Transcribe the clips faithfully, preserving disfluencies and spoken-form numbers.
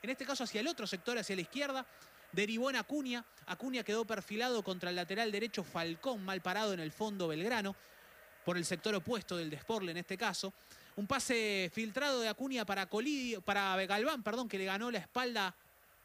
en este caso hacia el otro sector, hacia la izquierda, derivó en Acuña. Acuña quedó perfilado contra el lateral derecho Falcón, mal parado en el fondo Belgrano, por el sector opuesto del Desporle en este caso. Un pase filtrado de Acuña para Colidio, para Galván, perdón, que le ganó la espalda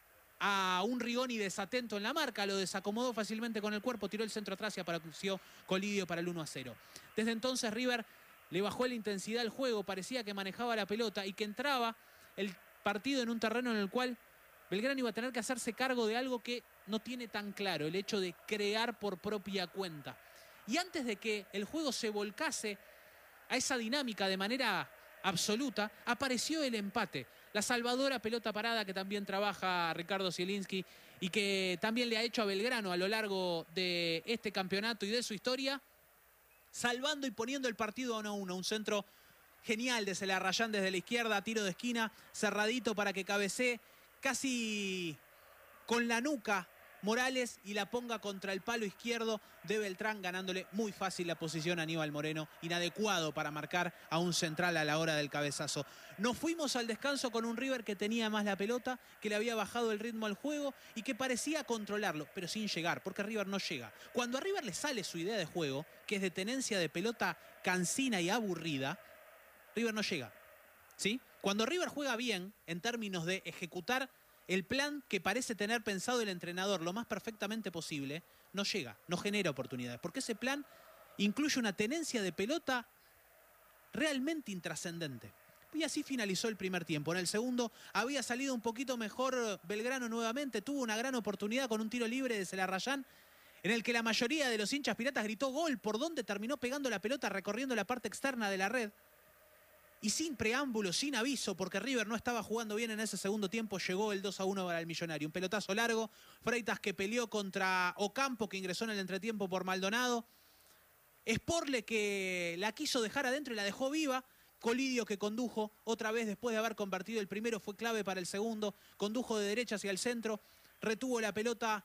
a un Rigoni desatento en la marca, lo desacomodó fácilmente con el cuerpo, tiró el centro atrás y apareció Colidio para el uno a cero. Desde entonces River le bajó la intensidad al juego, parecía que manejaba la pelota y que entraba el partido en un terreno en el cual Belgrano iba a tener que hacerse cargo de algo que no tiene tan claro, el hecho de crear por propia cuenta. Y antes de que el juego se volcase a esa dinámica de manera absoluta, apareció el empate. La salvadora pelota parada que también trabaja Ricardo Zielinski y que también le ha hecho a Belgrano a lo largo de este campeonato y de su historia, salvando y poniendo el partido a uno a uno. Un centro genial de Celarrayán desde la izquierda, tiro de esquina, cerradito para que cabecee casi con la nuca Morales y la ponga contra el palo izquierdo de Beltrán, ganándole muy fácil la posición a Aníbal Moreno, inadecuado para marcar a un central a la hora del cabezazo. Nos fuimos al descanso con un River que tenía más la pelota, que le había bajado el ritmo al juego y que parecía controlarlo, pero sin llegar, porque River no llega. Cuando a River le sale su idea de juego, que es de tenencia de pelota cansina y aburrida, River no llega, ¿sí? Cuando River juega bien, en términos de ejecutar el plan que parece tener pensado el entrenador lo más perfectamente posible, no llega, no genera oportunidades. Porque ese plan incluye una tenencia de pelota realmente intrascendente. Y así finalizó el primer tiempo. En el segundo había salido un poquito mejor Belgrano nuevamente. Tuvo una gran oportunidad con un tiro libre de Celarrayán, en el que la mayoría de los hinchas piratas gritó gol, por donde terminó pegando la pelota recorriendo la parte externa de la red. Y sin preámbulo, sin aviso, porque River no estaba jugando bien en ese segundo tiempo, llegó el dos a uno para el Millonario. Un pelotazo largo, Freitas que peleó contra Ocampo, que ingresó en el entretiempo por Maldonado. Sporle que la quiso dejar adentro y la dejó viva. Colidio que condujo otra vez después de haber convertido el primero, fue clave para el segundo. Condujo de derecha hacia el centro, retuvo la pelota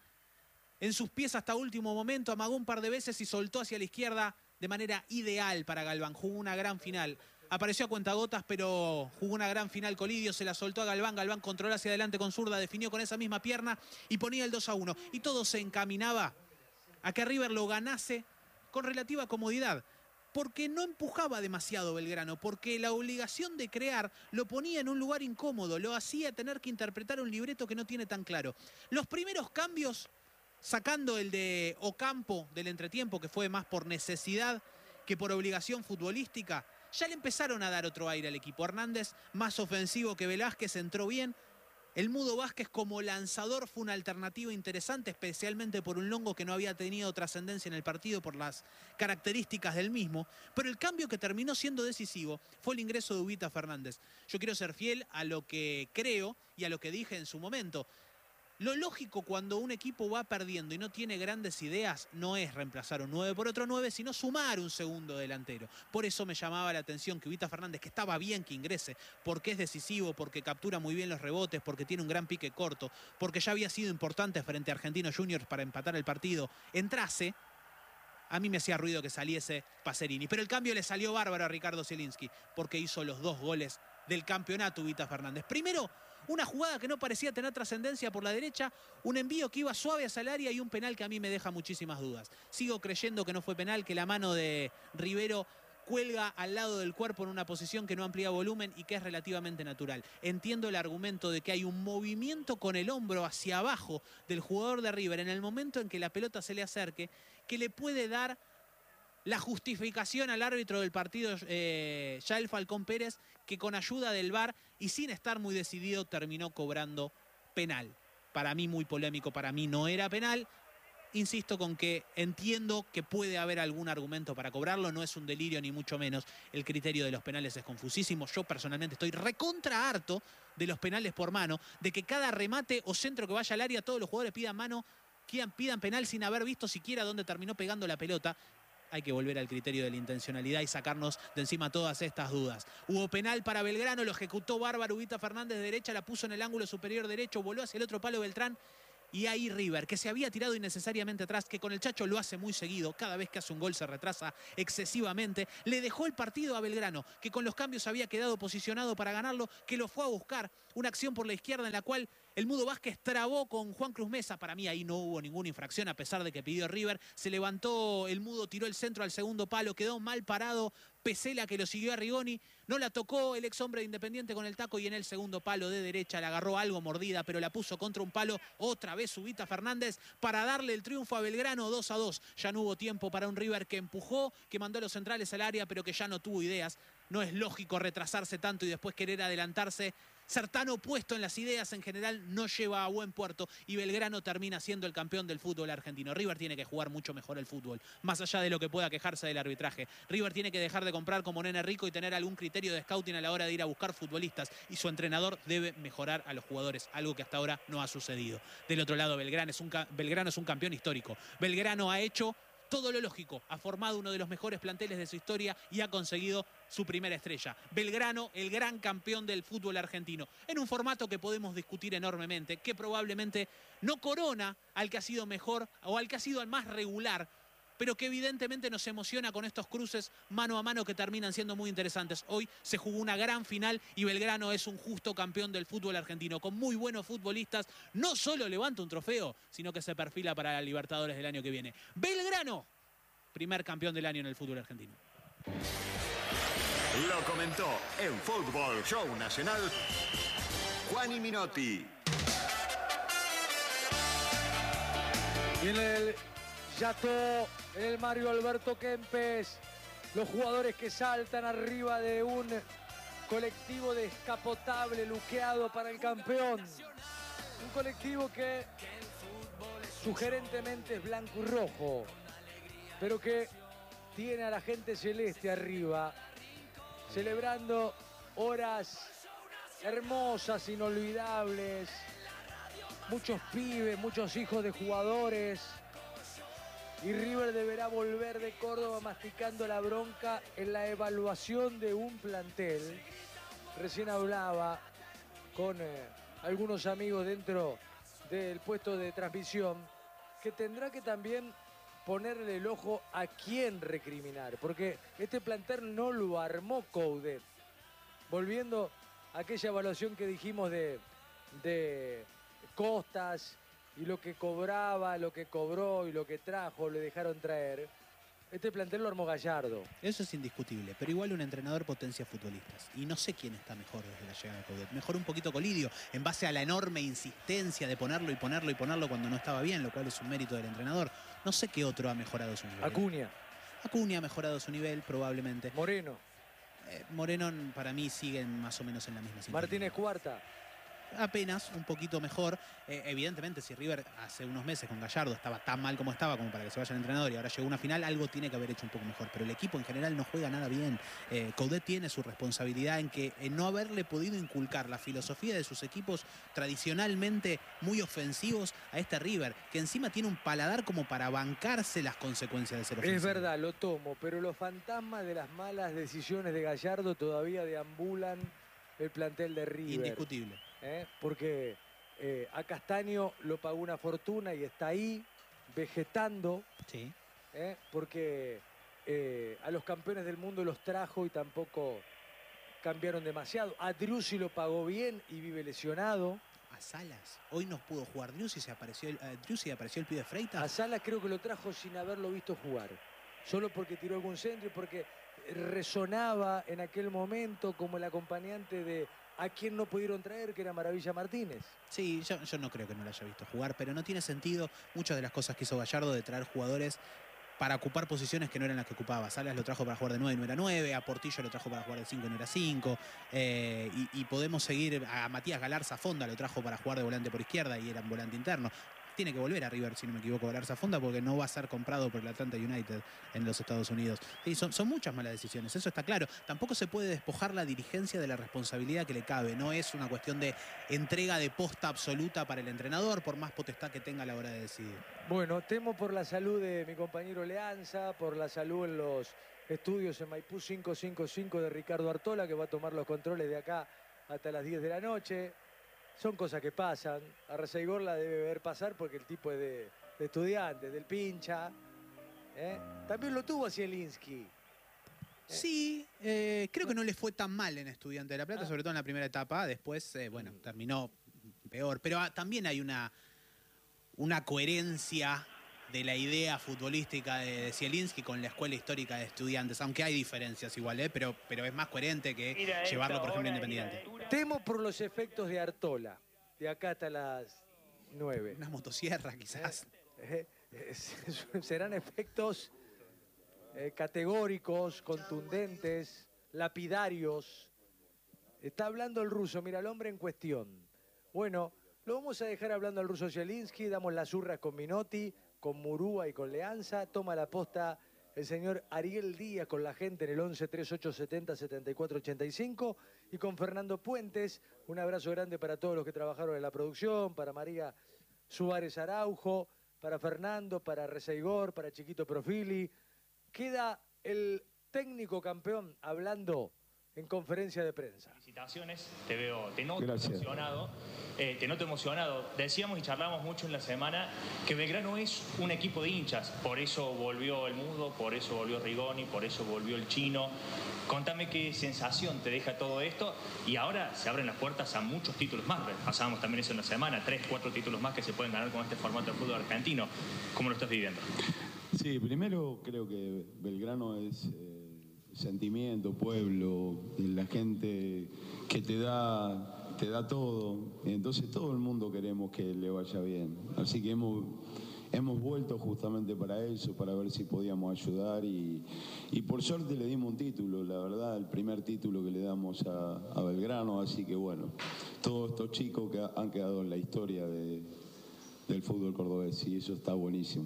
en sus pies hasta último momento, amagó un par de veces y soltó hacia la izquierda de manera ideal para Galván. Jugó una gran final. Apareció a cuentagotas, pero jugó una gran final Colidio, se la soltó a Galván, Galván controló hacia adelante con zurda, definió con esa misma pierna y ponía el dos a uno. Y todo se encaminaba a que River lo ganase con relativa comodidad, porque no empujaba demasiado Belgrano, porque la obligación de crear lo ponía en un lugar incómodo, lo hacía tener que interpretar un libreto que no tiene tan claro. Los primeros cambios, sacando el de Ocampo del entretiempo, que fue más por necesidad que por obligación futbolística, ya le empezaron a dar otro aire al equipo. Hernández, más ofensivo que Velázquez, entró bien. El Mudo Vázquez como lanzador fue una alternativa interesante, especialmente por un Longo que no había tenido trascendencia en el partido por las características del mismo. Pero el cambio que terminó siendo decisivo fue el ingreso de Ubita Fernández. Yo quiero ser fiel a lo que creo y a lo que dije en su momento. Lo lógico cuando un equipo va perdiendo y no tiene grandes ideas no es reemplazar un nueve por otro nueve, sino sumar un segundo delantero. Por eso me llamaba la atención que Ubita Fernández, que estaba bien que ingrese, porque es decisivo, porque captura muy bien los rebotes, porque tiene un gran pique corto, porque ya había sido importante frente a Argentinos Juniors para empatar el partido, entrase. A mí me hacía ruido que saliese Pacerini, pero el cambio le salió bárbaro a Ricardo Zielinski, porque hizo los dos goles del campeonato Ubita Fernández. Primero, una jugada que no parecía tener trascendencia por la derecha, un envío que iba suave hacia el área y un penal que a mí me deja muchísimas dudas. Sigo creyendo que no fue penal, que la mano de Rivero cuelga al lado del cuerpo en una posición que no amplía volumen y que es relativamente natural. Entiendo el argumento de que hay un movimiento con el hombro hacia abajo del jugador de River en el momento en que la pelota se le acerque, que le puede dar la justificación al árbitro del partido, eh, Yael Falcón Pérez, que con ayuda del V A R y sin estar muy decidido terminó cobrando penal. Para mí muy polémico, para mí no era penal. Insisto con que entiendo que puede haber algún argumento para cobrarlo, no es un delirio ni mucho menos. El criterio de los penales es confusísimo. Yo personalmente estoy recontra harto de los penales por mano, de que cada remate o centro que vaya al área todos los jugadores pidan mano, pidan penal sin haber visto siquiera dónde terminó pegando la pelota. Hay que volver al criterio de la intencionalidad y sacarnos de encima todas estas dudas. Hubo penal para Belgrano, lo ejecutó bárbaro Ubita Fernández de derecha, la puso en el ángulo superior derecho, voló hacia el otro palo Beltrán Y ahí River, que se había tirado innecesariamente atrás, que con el Chacho lo hace muy seguido, cada vez que hace un gol se retrasa excesivamente, le dejó el partido a Belgrano, que con los cambios había quedado posicionado para ganarlo, que lo fue a buscar. Una acción por la izquierda en la cual el Mudo Vázquez trabó con Juan Cruz Mesa. Para mí ahí no hubo ninguna infracción, a pesar de que pidió River. Se levantó el Mudo, tiró el centro al segundo palo, quedó mal parado Pesela, que lo siguió a Rigoni. No la tocó el ex hombre de Independiente con el taco y en el segundo palo de derecha la agarró algo mordida, pero la puso contra un palo. Otra vez Ubita Fernández para darle el triunfo a Belgrano, dos a dos. Ya no hubo tiempo para un River que empujó, que mandó a los centrales al área, pero que ya no tuvo ideas. No es lógico retrasarse tanto y después querer adelantarse. Ser tan opuesto en las ideas en general no lleva a buen puerto y Belgrano termina siendo el campeón del fútbol argentino. River tiene que jugar mucho mejor el fútbol, más allá de lo que pueda quejarse del arbitraje. River tiene que dejar de comprar como nene rico y tener algún criterio de scouting a la hora de ir a buscar futbolistas, y su entrenador debe mejorar a los jugadores, algo que hasta ahora no ha sucedido. Del otro lado, Belgrano es un, Belgrano es un campeón histórico. Belgrano ha hecho todo lo lógico, ha formado uno de los mejores planteles de su historia y ha conseguido su primera estrella. Belgrano, el gran campeón del fútbol argentino, en un formato que podemos discutir enormemente, que probablemente no corona al que ha sido mejor o al que ha sido el más regular, pero que evidentemente nos emociona con estos cruces mano a mano que terminan siendo muy interesantes. Hoy se jugó una gran final y Belgrano es un justo campeón del fútbol argentino, con muy buenos futbolistas. No solo levanta un trofeo, sino que se perfila para la Libertadores del año que viene. Belgrano, primer campeón del año en el fútbol argentino. Lo comentó en Fútbol Show Nacional Juani Minotti. Y en el Yato, en el Mario Alberto Kempes, los jugadores que saltan arriba de un colectivo descapotable luqueado para el campeón. Un colectivo que sugerentemente es blanco y rojo, pero que tiene a la gente celeste arriba, celebrando horas hermosas, inolvidables, muchos pibes, muchos hijos de jugadores. Y River deberá volver de Córdoba masticando la bronca en la evaluación de un plantel. Recién hablaba con eh, algunos amigos dentro del puesto de transmisión, que tendrá que también ponerle el ojo a quién recriminar, porque este plantel no lo armó Coudet. Volviendo a aquella evaluación que dijimos de, de Costas y lo que cobraba, lo que cobró y lo que trajo, le dejaron traer. Este plantel lo armó Gallardo. Eso es indiscutible, pero igual un entrenador potencia futbolistas. Y no sé quién está mejor desde la llegada de Coudet. Mejor un poquito Colidio, en base a la enorme insistencia de ponerlo y ponerlo y ponerlo cuando no estaba bien, lo cual es un mérito del entrenador. No sé qué otro ha mejorado su nivel. Acuña. Acuña ha mejorado su nivel, probablemente. Moreno. Eh, Moreno para mí siguen más o menos en la misma situación. Martínez Cuarta. Apenas un poquito mejor. Eh, evidentemente, si River hace unos meses con Gallardo estaba tan mal como estaba como para que se vaya el entrenador y ahora llegó a una final, algo tiene que haber hecho un poco mejor. Pero el equipo en general no juega nada bien. Eh, Coudet tiene su responsabilidad en que en no haberle podido inculcar la filosofía de sus equipos tradicionalmente muy ofensivos a este River, que encima tiene un paladar como para bancarse las consecuencias de ser ofensivo. Es verdad, lo tomo, pero los fantasmas de las malas decisiones de Gallardo todavía deambulan el plantel de River. Indiscutible. ¿Eh? Porque eh, a Castaño lo pagó una fortuna y está ahí vegetando. Sí. ¿Eh? Porque eh, a los campeones del mundo los trajo y tampoco cambiaron demasiado. A Driussi lo pagó bien y vive lesionado. A Salas. Hoy no pudo jugar Driussi, se apareció el, uh, Driussi apareció el pibe Freitas. A Salas creo que lo trajo sin haberlo visto jugar. Solo porque tiró algún centro y porque resonaba en aquel momento como el acompañante de a quien no pudieron traer, que era Maravilla Martínez. Sí, yo, yo no creo que no lo haya visto jugar, pero no tiene sentido muchas de las cosas que hizo Gallardo de traer jugadores para ocupar posiciones que no eran las que ocupaba. Salas lo trajo para jugar de nueve y no era nueve, a Portillo lo trajo para jugar de cinco y no era cinco, eh, y, y podemos seguir, a Matías Galarza Fonda lo trajo para jugar de volante por izquierda y era un volante interno. Tiene que volver a River, si no me equivoco, Galarza Fonda, porque no va a ser comprado por el Atlanta United en los Estados Unidos. Sí, son, son muchas malas decisiones, eso está claro. Tampoco se puede despojar la dirigencia de la responsabilidad que le cabe. No es una cuestión de entrega de posta absoluta para el entrenador, por más potestad que tenga a la hora de decidir. Bueno, temo por la salud de mi compañero Leanza, por la salud en los estudios en Maipú cinco cinco cinco de Ricardo Artola, que va a tomar los controles de acá hasta las diez de la noche. son cosas que pasan. A Reseguor la debe ver pasar porque el tipo es de, de estudiante, del pincha. ¿eh? También lo tuvo a Zielinski. Sí, eh, creo que no le fue tan mal en Estudiante de La Plata, ah. sobre todo en la primera etapa. Después, eh, bueno, terminó peor. Pero ah, también hay una, una coherencia de la idea futbolística de, de Zielinski con la escuela histórica de Estudiantes. Aunque hay diferencias igual, ¿eh? pero, pero es más coherente que mira llevarlo, por ejemplo, a Independiente. Temo por los efectos de Artola. De acá hasta las nueve. Una motosierra, quizás. Eh, eh, eh, serán efectos... Eh, categóricos, contundentes, lapidarios. Está hablando el ruso, mira, el hombre en cuestión. Bueno, lo vamos a dejar hablando al ruso Zielinski, damos las urras con Minotti, con Murúa y con Leanza. Toma la posta el señor Ariel Díaz con la gente en el once, treinta y ocho, setenta, setenta y cuatro, ochenta y cinco. Y con Fernando Puentes, un abrazo grande para todos los que trabajaron en la producción, para María Suárez Araujo, para Fernando, para Reseguor, para Chiquito Profili. Queda el técnico campeón hablando en conferencia de prensa. Felicitaciones, te veo, te noto Gracias. emocionado, eh, te noto emocionado. Decíamos y charlamos mucho en la semana que Belgrano es un equipo de hinchas, por eso volvió el Mudo, por eso volvió Rigoni, por eso volvió el Chino. Contame qué sensación te deja todo esto y ahora se abren las puertas a muchos títulos más. Pasábamos también eso en la semana, tres, cuatro títulos más que se pueden ganar con este formato de fútbol argentino. ¿Cómo lo estás viviendo? Sí, primero creo que Belgrano es eh, sentimiento, pueblo, la gente que te da, te da todo. Entonces todo el mundo queremos que le vaya bien. Así que hemos, hemos vuelto justamente para eso, para ver si podíamos ayudar y, y por suerte le dimos un título, la verdad, el primer título que le damos a, a Belgrano. Así que bueno, todos estos chicos que han quedado en la historia de, del fútbol cordobés y eso está buenísimo.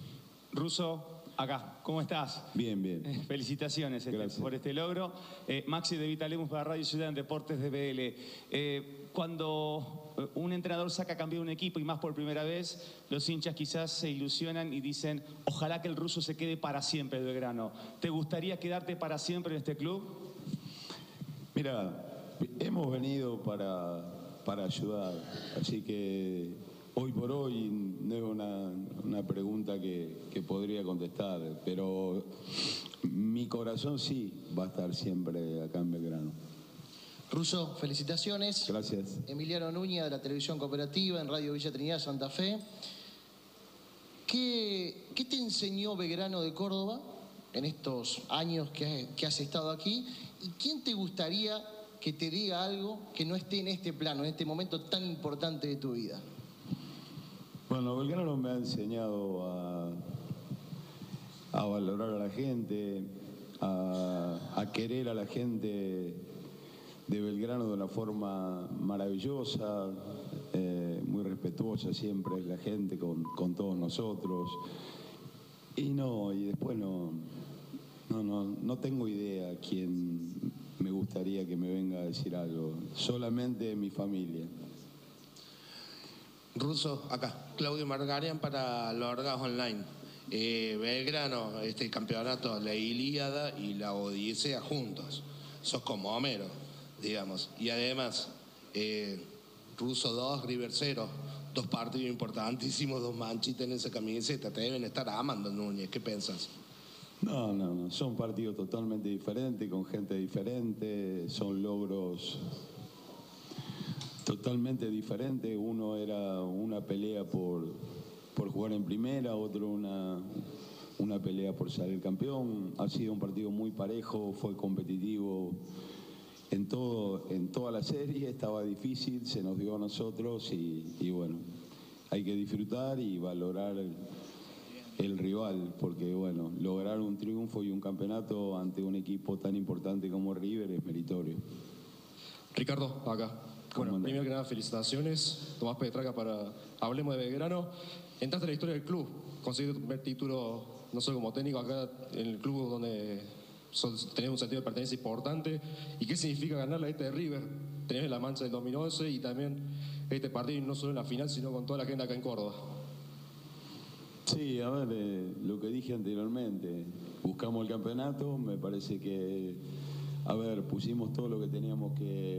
Ruso, acá, ¿cómo estás? Bien, bien. Eh, felicitaciones este, por este logro. Eh, Maxi de Vitalemus para Radio Ciudad en Deportes de B L. Eh, cuando un entrenador saca a cambiar un equipo y más por primera vez, los hinchas quizás se ilusionan y dicen, ojalá que el ruso se quede para siempre de Belgrano. ¿Te gustaría quedarte para siempre en este club? Mira, hemos venido para, para ayudar, así que... Hoy por hoy no es una, una pregunta que, que podría contestar, pero mi corazón sí va a estar siempre acá en Belgrano. Ruso, felicitaciones. Gracias. Emiliano Núñez de la Televisión Cooperativa en Radio Villa Trinidad, Santa Fe. ¿Qué, qué te enseñó Belgrano de Córdoba en estos años que, que has estado aquí? ¿Y quién te gustaría que te diga algo que no esté en este plano, en este momento tan importante de tu vida? Bueno, Belgrano me ha enseñado a, a valorar a la gente, a, a querer a la gente de Belgrano de una forma maravillosa, eh, muy respetuosa siempre es la gente con, con todos nosotros. Y no, y después no, no, no, no tengo idea quién me gustaría que me venga a decir algo, solamente mi familia. Ruso, acá, Claudio Margarian para Lorgas Online. Eh, Belgrano, este campeonato, la Ilíada y la Odisea juntos. Sos como Homero, digamos. Y además, eh, Ruso dos, River cero, dos partidos importantísimos, dos manchitas en esa camiseta. Te deben estar amando, Núñez. ¿Qué piensas? No, no, no. Son partidos totalmente diferentes, con gente diferente, son logros totalmente diferente. Uno era una pelea por, por jugar en primera, otro una, una pelea por salir campeón. Ha sido un partido muy parejo, fue competitivo en, todo, en toda la serie, estaba difícil, se nos dio a nosotros y, y bueno, hay que disfrutar y valorar el, el rival, porque bueno, lograr un triunfo y un campeonato ante un equipo tan importante como River es meritorio. Ricardo, acá. Bueno, primero que nada, felicitaciones. Tomás Petraca para Hablemos de Belgrano. Entraste en la historia del club, conseguiste tu primer título, no solo como técnico, acá en el club donde tenés un sentido de pertenencia importante. ¿Y qué significa ganar la este de River? Tenés la mancha del dos mil once y también este partido, no solo en la final, sino con toda la gente acá en Córdoba. Sí, a ver, eh, lo que dije anteriormente, buscamos el campeonato, me parece que, a ver, pusimos todo lo que teníamos que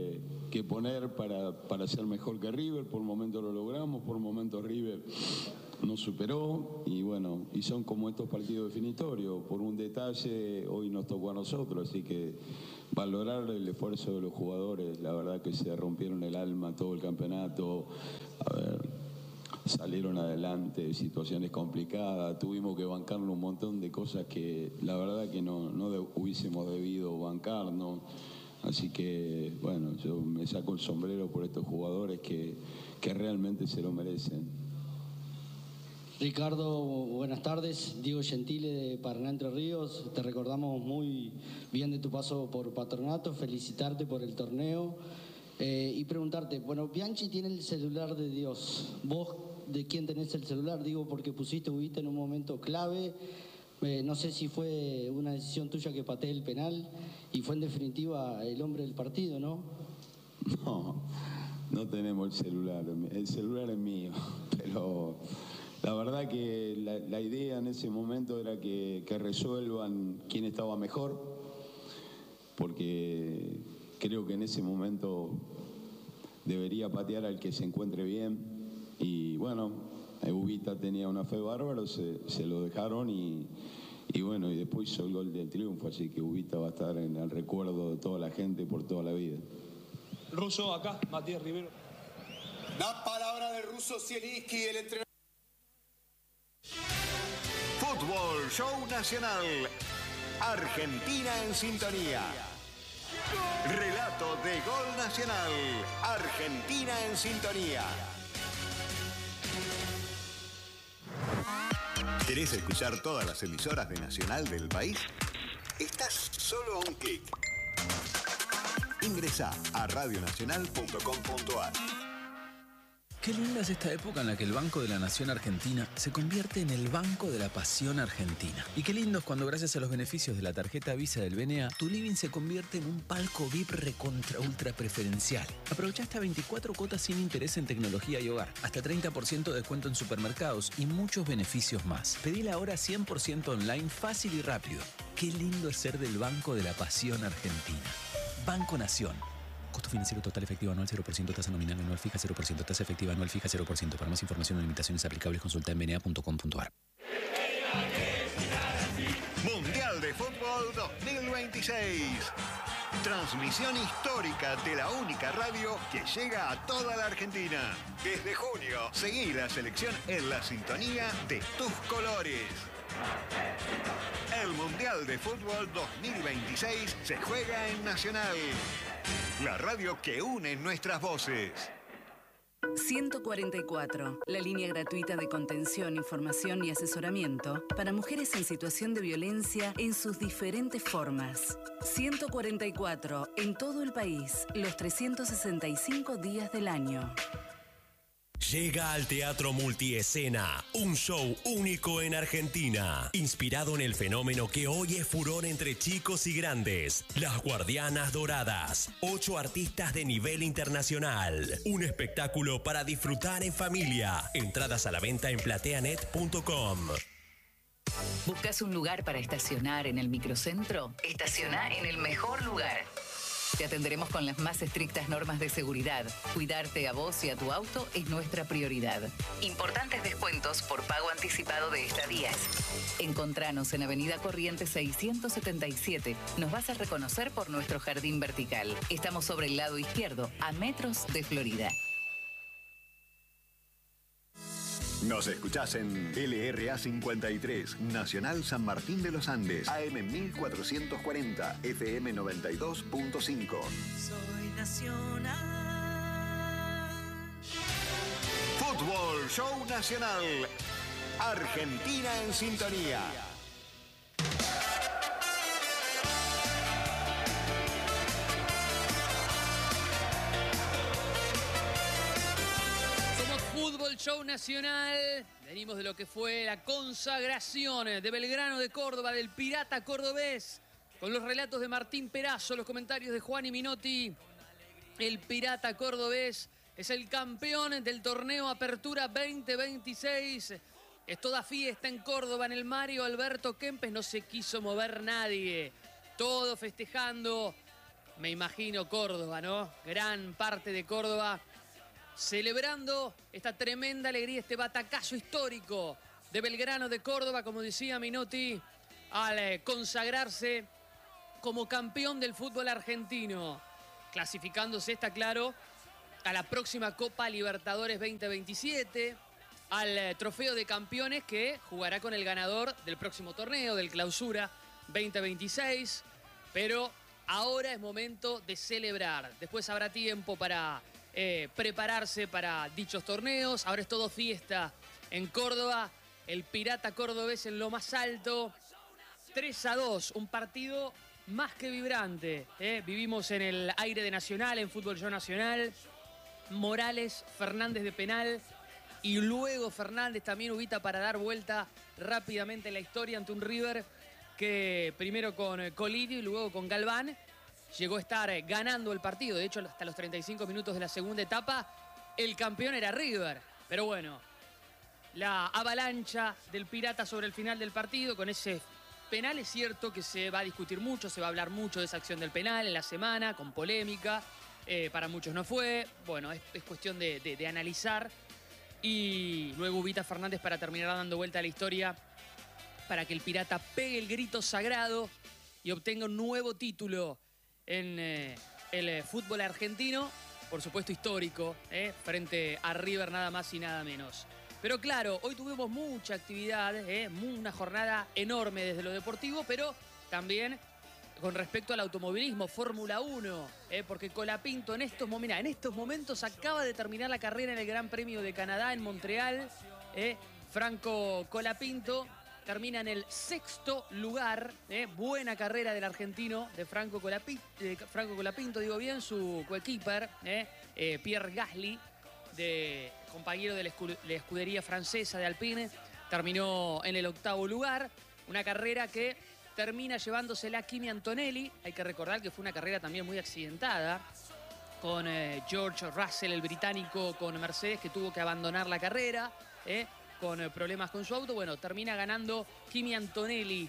que poner para, para ser mejor que River. Por momentos lo logramos, por momentos River nos superó y bueno, y son como estos partidos definitorios. Por un detalle hoy nos tocó a nosotros, así que valorar el esfuerzo de los jugadores. La verdad que se rompieron el alma todo el campeonato. A ver, salieron adelante, situaciones complicadas, tuvimos que bancarnos un montón de cosas que la verdad que no, no de, hubiésemos debido bancarnos. Así que, bueno, yo me saco el sombrero por estos jugadores que, que realmente se lo merecen. Ricardo, buenas tardes. Diego Gentile de Paraná Entre Ríos. Te recordamos muy bien de tu paso por Patronato, felicitarte por el torneo eh, y preguntarte, bueno, Bianchi tiene el celular de Dios. ¿Vos de quién tenés el celular? Digo, porque pusiste Ubita en un momento clave. Eh, no sé si fue una decisión tuya que pateé el penal y fue en definitiva el hombre del partido, ¿no? No, no tenemos el celular. El celular es mío, pero la verdad que la, la idea en ese momento era que, que resuelvan quién estaba mejor, porque creo que en ese momento debería patear al que se encuentre bien y bueno, Ubita tenía una fe bárbara, se, se lo dejaron y, y bueno, y después hizo el gol del triunfo, así que Ubita va a estar en el recuerdo de toda la gente por toda la vida. Russo, acá, Matías Rivero. La palabra de Russo Zielinski, el entrenador. Fútbol Show Nacional. Argentina en sintonía. Relato de Gol Nacional. Argentina en sintonía. ¿Querés escuchar todas las emisoras de Nacional del país? Estás solo a un clic. Ingresá a radio nacional punto com punto a r. Qué linda es esta época en la que el Banco de la Nación Argentina se convierte en el Banco de la Pasión Argentina. Y qué lindo es cuando gracias a los beneficios de la tarjeta Visa del B N A, tu living se convierte en un palco V I P recontra ultra preferencial. Aprovecha hasta veinticuatro cuotas sin interés en tecnología y hogar, hasta treinta por ciento de descuento en supermercados y muchos beneficios más. Pedila ahora cien por ciento online, fácil y rápido. Qué lindo es ser del Banco de la Pasión Argentina. Banco Nación. Costo financiero total efectivo anual cero por ciento, tasa nominal anual fija cero por ciento, tasa efectiva anual fija cero por ciento. Para más información o limitaciones aplicables consulta en b n a punto com punto a r. Mundial de Fútbol dos mil veintiséis. Transmisión histórica de la única radio que llega a toda la Argentina. Desde junio, seguí la selección en la sintonía de tus colores. El Mundial de Fútbol dos mil veintiséis se juega en Nacional. La radio que une nuestras voces. ciento cuarenta y cuatro, la línea gratuita de contención, información y asesoramiento para mujeres en situación de violencia en sus diferentes formas. ciento cuarenta y cuatro, en todo el país, los trescientos sesenta y cinco días del año. Llega al Teatro Multiescena, un show único en Argentina, inspirado en el fenómeno que hoy es furor entre chicos y grandes, Las Guardianas Doradas, ocho artistas de nivel internacional, un espectáculo para disfrutar en familia, entradas a la venta en plateanet punto com. ¿Buscas un lugar para estacionar en el microcentro? Estaciona en el mejor lugar. Te atenderemos con las más estrictas normas de seguridad. Cuidarte a vos y a tu auto es nuestra prioridad. Importantes descuentos por pago anticipado de estadías. Encontranos en Avenida Corrientes seiscientos setenta y siete. Nos vas a reconocer por nuestro jardín vertical. Estamos sobre el lado izquierdo, a metros de Florida. Nos escuchás en L R A cincuenta y tres, Nacional San Martín de los Andes, A M mil cuatrocientos cuarenta, F M noventa y dos punto cinco. Soy Nacional. Fútbol Show Nacional. Argentina en sintonía. Fútbol Show Nacional. Venimos de lo que fue la consagración de Belgrano de Córdoba, del Pirata cordobés, con los relatos de Martín Perazo, los comentarios de Juan y Minotti. El Pirata cordobés es el campeón del torneo Apertura veinte veintiséis. Es toda fiesta en Córdoba, en el Mario Alberto Kempes. No se quiso mover nadie. Todo festejando me imagino Córdoba, ¿no? Gran parte de Córdoba celebrando esta tremenda alegría, este batacazo histórico de Belgrano de Córdoba, como decía Minotti, al eh, consagrarse como campeón del fútbol argentino, clasificándose, está claro, a la próxima Copa Libertadores veinte veintisiete, al eh, trofeo de campeones que jugará con el ganador del próximo torneo, del Clausura veinte veintiséis, pero ahora es momento de celebrar. Después habrá tiempo para eh, prepararse para dichos torneos. Ahora es todo fiesta en Córdoba. El Pirata cordobés en lo más alto. tres a dos, un partido más que vibrante. ¿eh? Vivimos en el aire de Nacional, en Fútbol Yo Nacional. Morales, Fernández de penal. Y luego Fernández también ubita para dar vuelta rápidamente la historia ante un River que primero con Colidio y luego con Galván llegó a estar ganando el partido. De hecho, hasta los treinta y cinco minutos de la segunda etapa, el campeón era River. Pero bueno, la avalancha del Pirata sobre el final del partido con ese penal, es cierto que se va a discutir mucho, se va a hablar mucho de esa acción del penal en la semana, con polémica. Eh, para muchos no fue. Bueno, es, es cuestión de, de, de analizar. Y luego ubita Fernández para terminar dando vuelta a la historia, para que el Pirata pegue el grito sagrado y obtenga un nuevo título en eh, el eh, fútbol argentino, por supuesto histórico, eh, frente a River nada más y nada menos. Pero claro, hoy tuvimos mucha actividad, eh, una jornada enorme desde lo deportivo, pero también con respecto al automovilismo, Fórmula uno, eh, porque Colapinto en estos, mira, en estos momentos acaba de terminar la carrera en el Gran Premio de Canadá en Montreal. Eh, Franco Colapinto termina en el sexto lugar. Eh, buena carrera del argentino, de Franco Colapinto, eh, Franco Colapinto, digo bien, su coequiper, eh, eh, Pierre Gasly, de compañero de la escudería francesa de Alpine, terminó en el octavo lugar. Una carrera que termina llevándosela Kimi Antonelli. Hay que recordar que fue una carrera también muy accidentada, con eh, George Russell, el británico, con Mercedes, que tuvo que abandonar la carrera, eh, con eh, problemas con su auto. Bueno, termina ganando Kimi Antonelli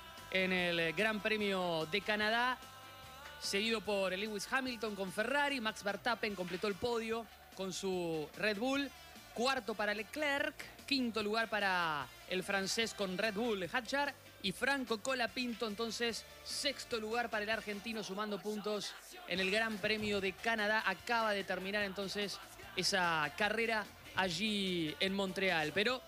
en el Gran Premio de Canadá, seguido por Lewis Hamilton con Ferrari. Max Verstappen completó el podio con su Red Bull. Cuarto para Leclerc, quinto lugar para el francés con Red Bull Hadjar, y Franco Colapinto entonces sexto lugar para el argentino, sumando puntos en el Gran Premio de Canadá. Acaba de terminar entonces esa carrera allí en Montreal. Pero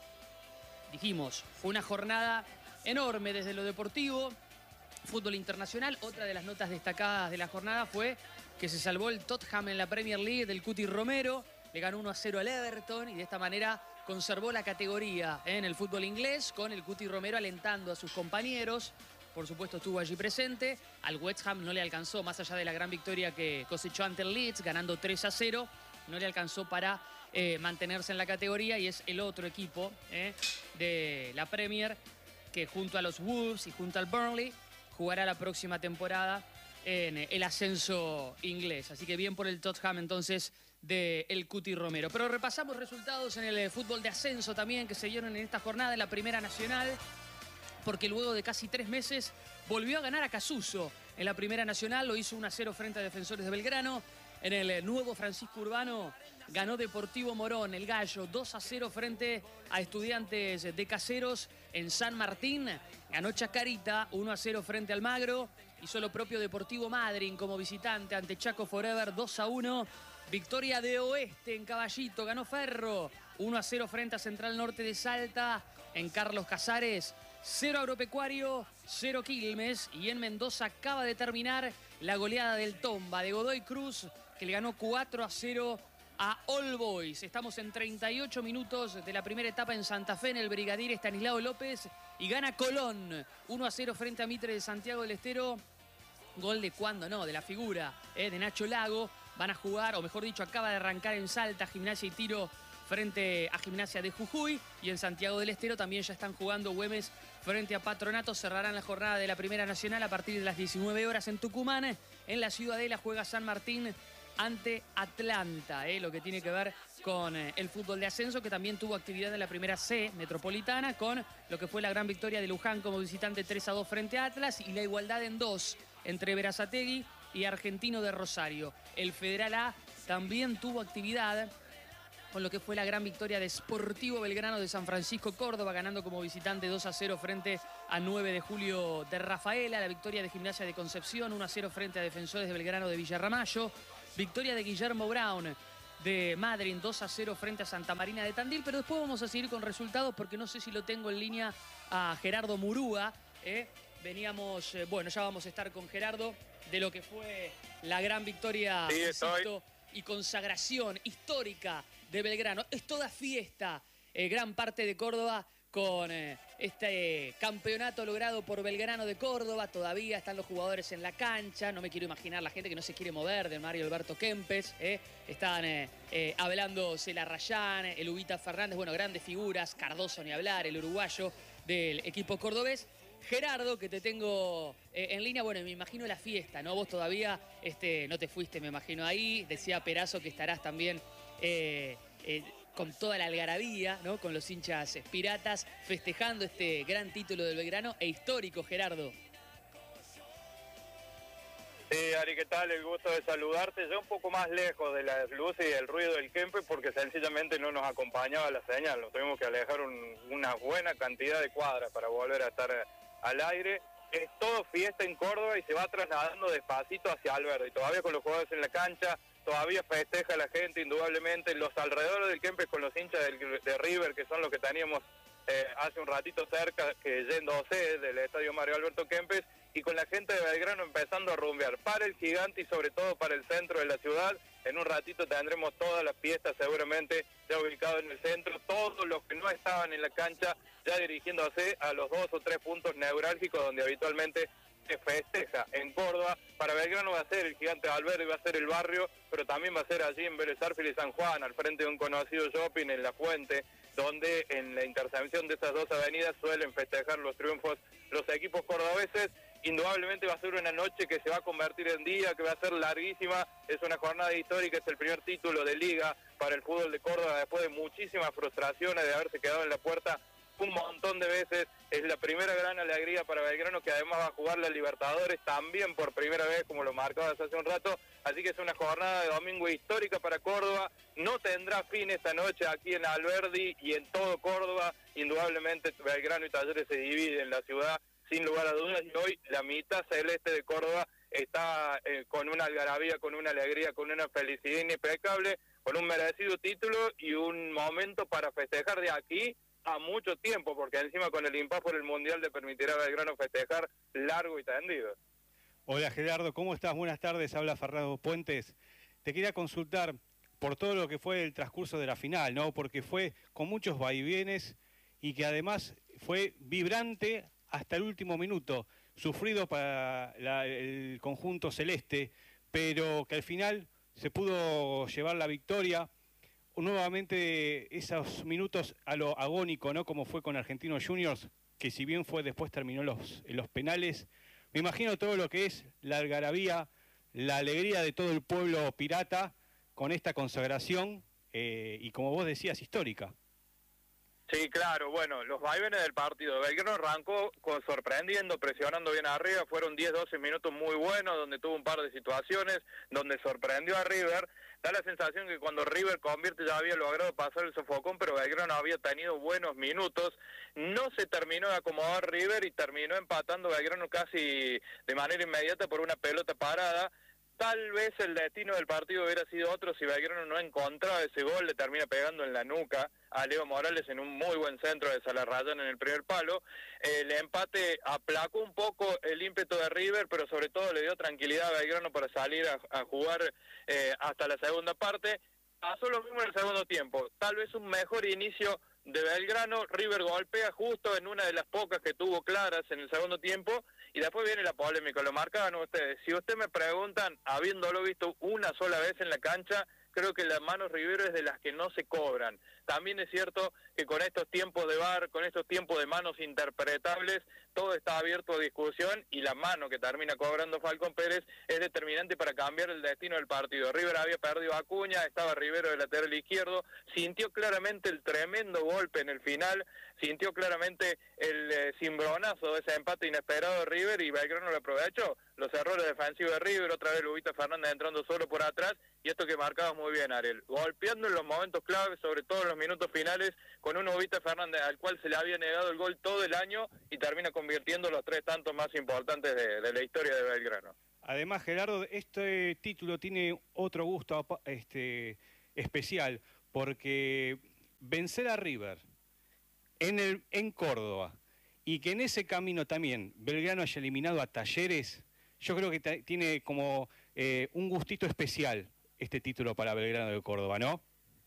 dijimos, fue una jornada enorme desde lo deportivo, fútbol internacional. Otra de las notas destacadas de la jornada fue que se salvó el Tottenham en la Premier League del Cuti Romero. Le ganó uno a cero al Everton y de esta manera conservó la categoría en el fútbol inglés, con el Cuti Romero alentando a sus compañeros. Por supuesto estuvo allí presente. Al West Ham no le alcanzó, más allá de la gran victoria que cosechó ante el Leeds, ganando tres a cero, no le alcanzó para eh, mantenerse en la categoría, y es el otro equipo eh, de la Premier que junto a los Wolves y junto al Burnley jugará la próxima temporada en el ascenso inglés. Así que bien por el Tottenham entonces de el Cuti Romero. Pero repasamos resultados en el fútbol de ascenso también que se dieron en esta jornada en la Primera Nacional, porque luego de casi tres meses volvió a ganar a Casuso en la Primera Nacional. Lo hizo uno a cero frente a Defensores de Belgrano. En el nuevo Francisco Urbano ganó Deportivo Morón, el Gallo, dos a cero frente a Estudiantes de Caseros. En San Martín ganó Chacarita, uno a cero frente al Magro. Hizo lo propio Deportivo Madryn como visitante ante Chaco Forever, dos a uno. Victoria de Oeste en Caballito, ganó Ferro, uno a cero frente a Central Norte de Salta. En Carlos Casares, cero Agropecuario, cero Quilmes. Y en Mendoza acaba de terminar la goleada del Tomba de Godoy Cruz, que le ganó cuatro a cero a All Boys. Estamos en treinta y ocho minutos de la primera etapa en Santa Fe, en el Brigadier Estanislao López, y gana Colón uno a cero frente a Mitre de Santiago del Estero. Gol de cuando no, de la figura eh, de Nacho Lago. Van a jugar, o mejor dicho, acaba de arrancar en Salta Gimnasia y Tiro frente a Gimnasia de Jujuy, y en Santiago del Estero también ya están jugando Güemes frente a Patronato. Cerrarán la jornada de la Primera Nacional a partir de las diecinueve horas en Tucumán. En la Ciudadela juega San Martín ante Atlanta, eh, lo que tiene que ver con eh, el fútbol de ascenso, que también tuvo actividad en la Primera C Metropolitana, con lo que fue la gran victoria de Luján como visitante tres a dos frente a Atlas, y la igualdad en dos entre Berazategui y Argentino de Rosario. El Federal A también tuvo actividad con lo que fue la gran victoria de Sportivo Belgrano de San Francisco Córdoba, ganando como visitante dos a cero frente a nueve de julio de Rafaela. La victoria de Gimnasia de Concepción, uno a cero frente a Defensores de Belgrano de Villarramayo. Victoria de Guillermo Brown de Madrid, dos a cero frente a Santa Marina de Tandil. Pero después vamos a seguir con resultados porque no sé si lo tengo en línea a Gerardo Murúa. ¿eh? Veníamos, eh, bueno, ya vamos a estar con Gerardo de lo que fue la gran victoria sí, insisto, y consagración histórica de Belgrano. Es toda fiesta, eh, gran parte de Córdoba con eh, este campeonato logrado por Belgrano de Córdoba. Todavía están los jugadores en la cancha. No me quiero imaginar la gente que no se quiere mover de Mario Alberto Kempes. Eh. Están eh, eh, hablando Cela Rayán, el Ubita Fernández, bueno, grandes figuras. Cardoso ni hablar, el uruguayo del equipo cordobés. Gerardo, que te tengo eh, en línea, bueno, me imagino la fiesta, ¿no? Vos todavía este, no te fuiste, me imagino, ahí. Decía Perazo que estarás también eh, eh, con toda la algarabía, ¿no? Con los hinchas piratas, festejando este gran título del Belgrano e histórico, Gerardo. Sí, Ari, ¿qué tal? El gusto de saludarte. Yo un poco más lejos de las luces y del ruido del Kempes porque sencillamente no nos acompañaba la señal. Nos tuvimos que alejar un, una buena cantidad de cuadras para volver a estar al aire. Es todo fiesta en Córdoba y se va trasladando despacito hacia Alberdi. Todavía con los jugadores en la cancha, todavía festeja la gente, indudablemente. Los alrededores del Kempes con los hinchas del, de River, que son los que teníamos eh, hace un ratito cerca, que yéndose del estadio Mario Alberto Kempes, y con la gente de Belgrano empezando a rumbear para el Gigante y sobre todo para el centro de la ciudad. En un ratito tendremos todas las fiestas seguramente ya ubicadas en el centro, todos los que no estaban en la cancha ya dirigiéndose a los dos o tres puntos neurálgicos donde habitualmente se festeja en Córdoba. Para Belgrano va a ser el Gigante de Alberdi, va a ser el barrio, pero también va a ser allí en Vélez Arfiel y San Juan, al frente de un conocido shopping en La Fuente, donde en la intersección de esas dos avenidas suelen festejar los triunfos los equipos cordobeses. Indudablemente va a ser una noche que se va a convertir en día, que va a ser larguísima. Es una jornada histórica, es el primer título de liga para el fútbol de Córdoba después de muchísimas frustraciones de haberse quedado en la puerta un montón de veces. Es la primera gran alegría para Belgrano, que además va a jugar la Libertadores también por primera vez, como lo marcabas hace un rato. Así que es una jornada de domingo histórica para Córdoba. No tendrá fin esta noche aquí en Alberdi y en todo Córdoba. Indudablemente Belgrano y Talleres se dividen en la ciudad, sin lugar a dudas, y hoy la mitad celeste de Córdoba está eh, con una algarabía, con una alegría, con una felicidad impecable, con un merecido título y un momento para festejar de aquí a mucho tiempo, porque encima con el impas por el Mundial le permitirá a Belgrano festejar largo y tendido. Hola Gerardo, ¿cómo estás? Buenas tardes, habla Fernando Puentes. Te quería consultar por todo lo que fue el transcurso de la final, ¿no? Porque fue con muchos vaivienes y que además fue vibrante hasta el último minuto, sufrido para la, el conjunto celeste, pero que al final se pudo llevar la victoria. Nuevamente esos minutos a lo agónico, ¿no? Como fue con Argentinos Juniors, que si bien fue después terminó los, en los penales. Me imagino todo lo que es la algarabía, la alegría de todo el pueblo pirata con esta consagración eh, y, como vos decías, histórica. Sí, claro, bueno, los vaivenes del partido. Belgrano arrancó con, sorprendiendo, presionando bien arriba, fueron diez doce minutos muy buenos, donde tuvo un par de situaciones, donde sorprendió a River. Da la sensación que cuando River convierte ya había logrado pasar el sofocón, pero Belgrano había tenido buenos minutos. No se terminó de acomodar River y terminó empatando Belgrano casi de manera inmediata por una pelota parada. Tal vez el destino del partido hubiera sido otro si Belgrano no encontraba ese gol, le termina pegando en la nuca a Leo Morales en un muy buen centro de Salarrayán en el primer palo. El empate aplacó un poco el ímpetu de River, pero sobre todo le dio tranquilidad a Belgrano para salir a, a jugar eh, hasta la segunda parte. Pasó lo mismo en el segundo tiempo, tal vez un mejor inicio de Belgrano. River golpea justo en una de las pocas que tuvo claras en el segundo tiempo, y después viene la polémica, lo marcaban ustedes. Si ustedes me preguntan, habiéndolo visto una sola vez en la cancha, creo que las manos Rivero es de las que no se cobran. También es cierto que con estos tiempos de V A R, con estos tiempos de manos interpretables, todo está abierto a discusión, y la mano que termina cobrando Falcón Pérez es determinante para cambiar el destino del partido. River había perdido a Acuña, estaba Rivero de lateral izquierdo, sintió claramente el tremendo golpe en el final, sintió claramente el eh, cimbronazo de ese empate inesperado de River, y Belgrano lo aprovechó. los errores defensivos de River, otra vez Lubita Fernández entrando solo por atrás, y esto que marcabas muy bien, Ariel, golpeando en los momentos claves, sobre todo en los minutos finales, con un Lubita Fernández al cual se le había negado el gol todo el año y termina convirtiendo los tres tantos más importantes de, de la historia de Belgrano. Además, Gerardo, este título tiene otro gusto este, especial, porque vencer a River en, el, en Córdoba y que en ese camino también Belgrano haya eliminado a Talleres, yo creo que tiene como eh, un gustito especial este título para Belgrano de Córdoba, ¿no?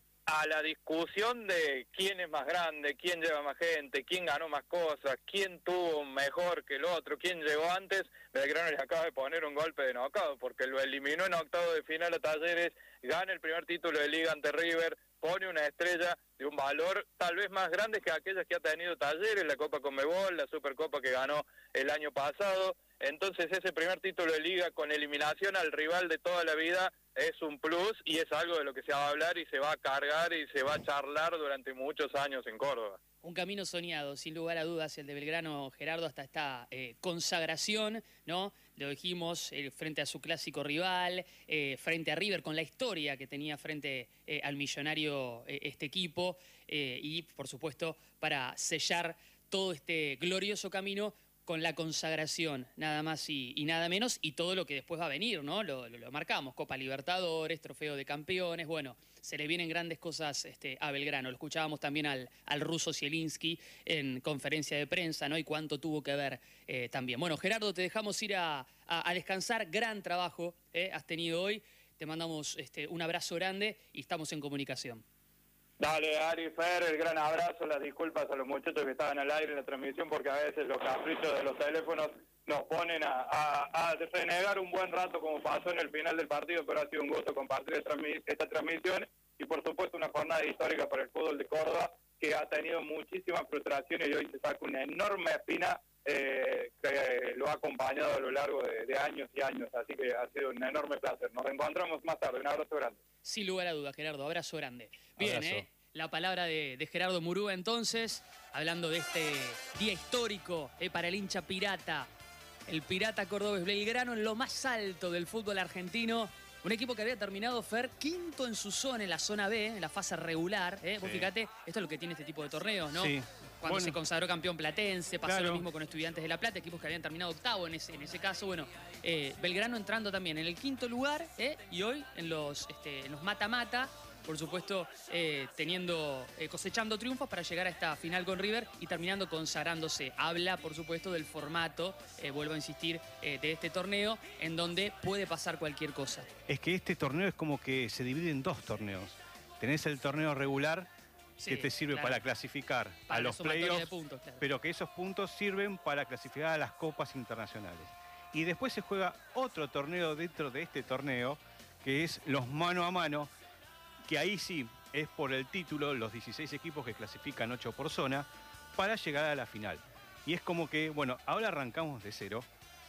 A la discusión de quién es más grande, quién lleva más gente, quién ganó más cosas, quién tuvo mejor que el otro, quién llegó antes, Belgrano le acaba de poner un golpe de knockout, porque lo eliminó en octavo de final a Talleres, gana el primer título de Liga ante River, pone una estrella de un valor tal vez más grande que aquellas que ha tenido Talleres, la Copa Conmebol, la Supercopa que ganó el año pasado. Entonces ese primer título de Liga con eliminación al rival de toda la vida es un plus y es algo de lo que se va a hablar y se va a cargar y se va a charlar durante muchos años en Córdoba. Un camino soñado, sin lugar a dudas, el de Belgrano, Gerardo, hasta esta eh, consagración, ¿no? Lo dijimos, eh, frente a su clásico rival, eh, frente a River, con la historia que tenía frente eh, al millonario eh, este equipo, eh, y, por supuesto, para sellar todo este glorioso camino con la consagración, nada más y, y nada menos, y todo lo que después va a venir, ¿no? Lo, lo, lo marcamos, Copa Libertadores, Trofeo de Campeones, bueno, se le vienen grandes cosas este, a Belgrano. Lo escuchábamos también al, al ruso Zielinski en conferencia de prensa, ¿no? Y cuánto tuvo que ver eh, también. Bueno, Gerardo, te dejamos ir a, a, a descansar, gran trabajo eh, has tenido hoy, te mandamos este, un abrazo grande y estamos en comunicación. Dale, Ari, Fer, el gran abrazo, las disculpas a los muchachos que estaban al aire en la transmisión, porque a veces los caprichos de los teléfonos nos ponen a, a, a renegar un buen rato como pasó en el final del partido, pero ha sido un gusto compartir esta, esta transmisión y por supuesto una jornada histórica para el fútbol de Córdoba que ha tenido muchísimas frustraciones y hoy se saca una enorme espina eh, que lo ha acompañado a lo largo de, de años y años, así que ha sido un enorme placer. Nos reencontramos más tarde, un abrazo grande. Sin lugar a dudas, Gerardo, abrazo grande. Bien, Abrazo. ¿eh? La palabra de, de Gerardo Murúa entonces, hablando de este día histórico eh, para el hincha pirata, el pirata cordobés Belgrano en lo más alto del fútbol argentino, un equipo que había terminado, Fer, quinto en su zona, en la zona B, en la fase regular, eh. Vos Sí. fíjate, esto es lo que tiene este tipo de torneos, ¿no? Sí. Cuando Bueno. se consagró campeón platense, pasó Claro. lo mismo con Estudiantes de La Plata, equipos que habían terminado octavo en ese, en ese caso. Bueno, eh, Belgrano entrando también en el quinto lugar eh, y hoy en los este, en los mata-mata, por supuesto, eh, teniendo, eh, cosechando triunfos para llegar a esta final con River y terminando consagrándose. Habla, por supuesto, del formato, eh, vuelvo a insistir, eh, de este torneo, en donde puede pasar cualquier cosa. Es que este torneo es como que se divide en dos torneos. Tenés el torneo regular, Sí, que te sirve claro. para clasificar Para a la los sumatoria playoffs, de puntos, claro. pero que esos puntos sirven para clasificar a las copas internacionales. Y después se juega otro torneo dentro de este torneo, que es los mano a mano, que ahí sí es por el título, los dieciséis equipos que clasifican ocho por zona, para llegar a la final. Y es como que, bueno, ahora arrancamos de cero,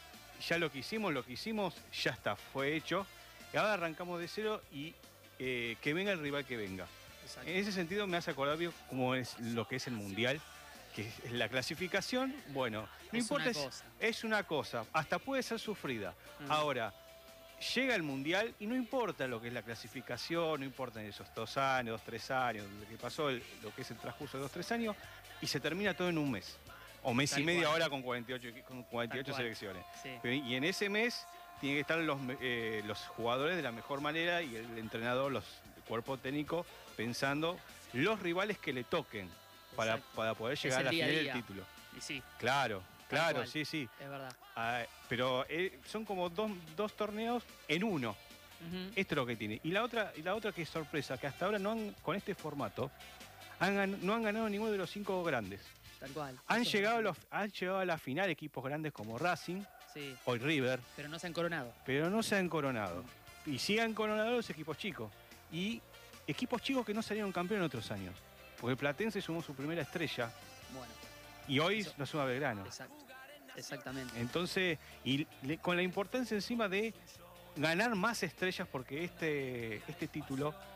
ya lo que hicimos, lo que hicimos, ya está, fue hecho, y ahora arrancamos de cero y eh, que venga el rival que venga. Exacto. En ese sentido me hace acordar bien cómo es lo que es el Mundial, que es la clasificación, bueno, no Es importa, una es, cosa. es una cosa, hasta puede ser sufrida. Mm. Ahora, llega el Mundial y no importa lo que es la clasificación, no importa esos dos años, dos, tres años, lo que pasó, el- lo que es el transcurso de dos, tres años, y se termina todo en un mes. O mes Tal y medio cual. ahora con cuarenta y ocho, equi- con cuarenta y ocho Tal cual. selecciones. Sí. Pero- y en ese mes tienen que estar los, me- eh, los jugadores de la mejor manera y el entrenador, los, el cuerpo técnico, pensando los rivales que le toquen para, para poder llegar el a la día a final día. del título. Y sí, Claro, Tal claro, cual. sí, sí. es verdad. Ah, pero eh, son como dos, dos torneos en uno. Ujú. Esto es lo que tiene. Y la otra, y la otra que es sorpresa, que hasta ahora no han, con este formato, han gan- no han ganado ninguno de los cinco grandes. Tal cual. Han Eso es llegado, a verdad. los, han llegado a la final equipos grandes como Racing, Sí, hoy River, pero no se han coronado. pero no se han coronado. Y sí han coronado los equipos chicos. Y equipos chicos que no salieron campeón en otros años. Porque el Platense sumó su primera estrella Bueno, y hoy Eso. lo suma Belgrano. exacto. Exactamente. Entonces, y le- con la importancia encima de ganar más estrellas, porque este, este título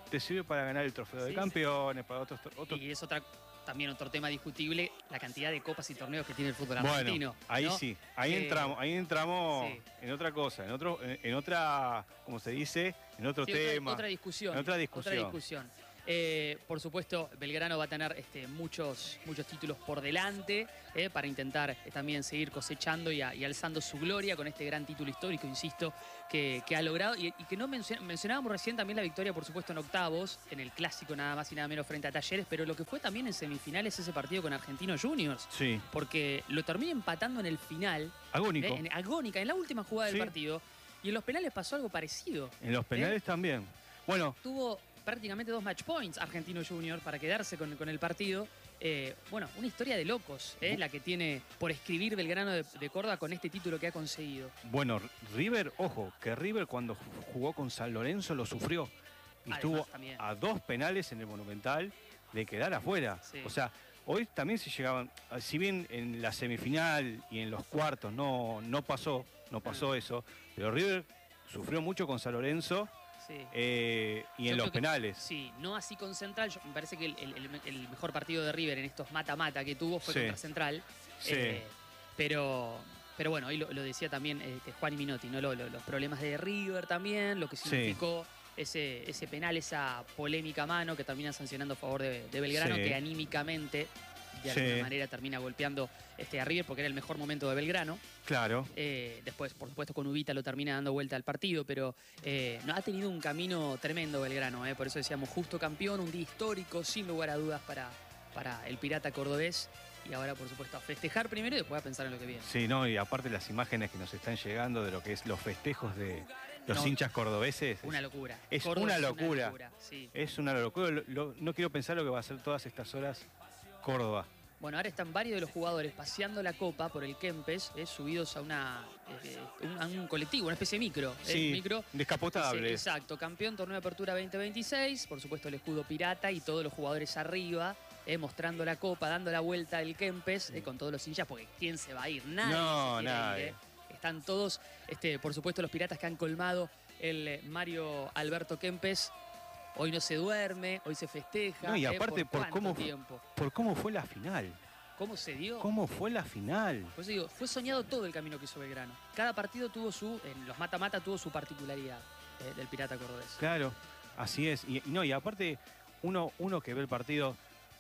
te sirve para ganar el trofeo Sí, de campeones, para otros... otros... Y es otra, también otro tema discutible, la cantidad de copas y torneos que tiene el fútbol Bueno, argentino. ahí ¿no? sí, ahí Eh, entramos, ahí entramos sí. en otra cosa, en otro, en, en otra, como se dice, en otro Sí, otra- tema. Otra, discusión. En otra discusión. Otra discusión. Eh, por supuesto, Belgrano va a tener este, muchos, muchos títulos por delante eh, para intentar eh, también seguir cosechando y, a- y alzando su gloria con este gran título histórico, insisto, que, que ha logrado. Y, y que no mencion- mencionábamos recién también la victoria, por supuesto, en octavos, en el clásico nada más y nada menos frente a Talleres, pero lo que fue también en semifinales ese partido con Argentinos Juniors. Sí. Porque lo termina empatando en el final. Agónico. eh, en, agónica, en la última jugada Sí. del partido. Y en los penales pasó algo parecido. En los penales ¿Eh? también. Bueno, Tuvo prácticamente dos match points Argentino Junior para quedarse con, con el partido. Eh, bueno, una historia de locos, ¿eh? la que tiene por escribir Belgrano de, de Córdoba con este título que ha conseguido. bueno, River, ojo, que River cuando jugó con San Lorenzo lo sufrió. Y Además, estuvo también. a dos penales en el Monumental de quedar afuera. Sí. O sea, hoy también se llegaban, si bien en la semifinal y en los cuartos no, no pasó, no pasó eso, pero River sufrió mucho con San Lorenzo. Sí. Eh, y Yo en los creo que- penales. Sí, no así con Central. Yo, me parece que el, el- el mejor partido de River en estos mata-mata que tuvo fue Sí. contra Central. Sí. Eh, pero, pero bueno, hoy lo, lo decía también este, Juan y Minotti, ¿no? Lo- lo- los problemas de River también, lo que Sí. significó ese, ese penal, esa polémica mano que termina sancionando a favor de, de Belgrano, Sí. que anímicamente de Sí. alguna manera termina golpeando este, a River porque era el mejor momento de Belgrano. Claro. Eh, después, por supuesto, con Ubita lo termina dando vuelta al partido, pero eh, no, ha tenido un camino tremendo Belgrano. Eh, por eso decíamos, justo campeón, un día histórico, sin lugar a dudas para, para el Pirata cordobés. Y ahora, por supuesto, a festejar primero y después a pensar en lo que viene. Sí, no, y aparte las imágenes que nos están llegando de lo que es los festejos de los No, hinchas cordobeses. Una locura. Es Córdoba una es locura. sí. Es una locura. Lo- lo- no quiero pensar lo que va a hacer todas estas horas Córdoba. Bueno, ahora están varios de los jugadores paseando la copa por el Kempes, eh, subidos a, una, eh, un, a un colectivo, una especie de micro. eh, Sí, micro. descapotable. Sí, exacto, campeón, torneo de apertura veinte veintiséis, por supuesto el escudo pirata y todos los jugadores arriba, eh, mostrando la copa, dando la vuelta al Kempes, eh, con todos los hinchas, porque ¿quién se va a ir? Nadie No, se quiere nadie. ir, eh. Están todos, este, por supuesto, los piratas que han colmado el eh, Mario Alberto Kempes. Hoy no se duerme, hoy se festeja. No, y eh, aparte por, cuánto cómo, fu- tiempo. por cómo fue la final. ¿Cómo se dio? ¿Cómo fue la final? Por eso digo, fue soñado todo el camino que hizo Belgrano. Cada partido tuvo su, en los mata-mata tuvo su particularidad eh, del Pirata Cordobés. Claro, así es. Y, y no, y aparte, uno, uno que ve el partido,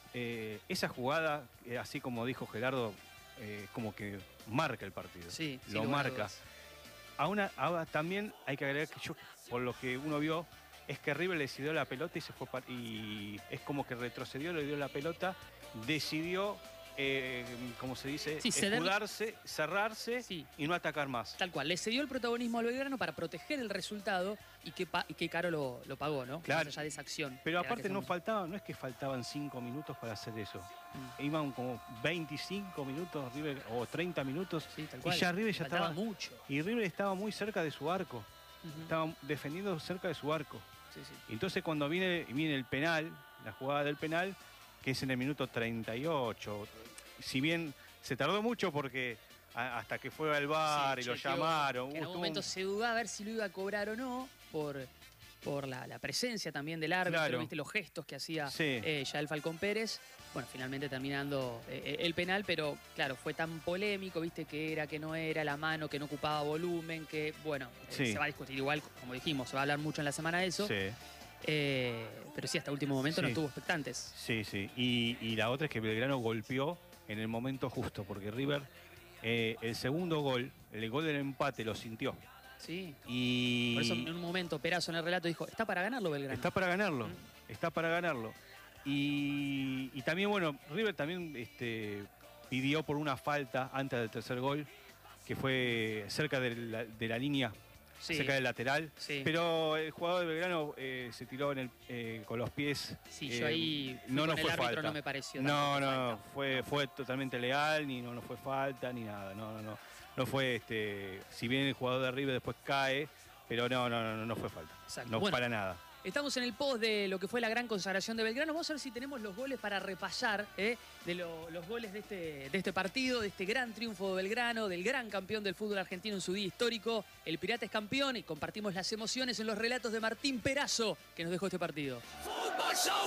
eh, esa jugada, eh, así como dijo Gerardo, eh, como que marca el partido. Sí, sin lo lugar a marca. dudas. A una, a- también hay que agregar que yo, por lo que uno vio, es que River le decidió la pelota y se fue pa- y es como que retrocedió, le dio la pelota, decidió, eh, como se dice, Sí, ceder- escudarse, cerrarse y no atacar más. Tal cual, le cedió el protagonismo al Belgrano para proteger el resultado y qué, pa- y qué caro lo, lo pagó, ¿no? Claro. Más allá de esa acción. Pero de la que aparte no estamos- faltaba, no es que faltaban cinco minutos para hacer eso. Mm. Iban como veinticinco minutos River, o treinta minutos tal y cual. ya River ya Faltaba estaba mucho. Y River estaba muy cerca de su arco. Ujú. Estaba defendiendo cerca de su arco. Sí, sí. Y entonces cuando viene, viene el penal, la jugada del penal, que es en el minuto treinta y ocho, si bien se tardó mucho porque a- hasta que fue al bar Sí, y lo chequeó, llamaron. que en uh, algún tuvo momento un- se dudaba a ver si lo iba a cobrar o no por, por la, la presencia también del árbitro, Claro. ¿viste? Los gestos que hacía Sí. eh, ya el Falcón Pérez. Bueno, finalmente terminando eh, el penal, pero claro, fue tan polémico, viste, que era, que no era, la mano, que no ocupaba volumen, que bueno, eh, Sí. se va a discutir igual, como dijimos, se va a hablar mucho en la semana de eso. Sí. Eh, pero sí, hasta último momento no Sí. estuvo expectantes. Sí, sí. Y, y la otra es que Belgrano golpeó en el momento justo, porque River, eh, el segundo gol, el gol del empate, lo sintió. Sí. Y Por eso en un momento Perazo en el relato dijo, está para ganarlo Belgrano. está para ganarlo, está para ganarlo. Y, y también, bueno, River también este, pidió por una falta antes del tercer gol, que fue cerca de la, de la línea, Sí. cerca del lateral. Sí. Pero el jugador de Belgrano eh, se tiró en el, eh, con los pies. Sí, eh, yo ahí fui no, con no el fue árbitro, falta. no me pareció No, tampoco no, fue, fue totalmente legal, ni no, no fue falta, ni nada. No, no, no. No fue, este, si bien el jugador de River después cae, pero no, no, no, no fue falta. Exacto. No, Bueno, para nada. Estamos en el post de lo que fue la gran consagración de Belgrano. Vamos a ver si tenemos los goles para repasar ¿eh? de lo, los goles de este, de este partido, de este gran triunfo de Belgrano, del gran campeón del fútbol argentino en su día histórico. El Pirata es campeón y compartimos las emociones en los relatos de Martín Perazo, que nos dejó este partido. Fútbol Show.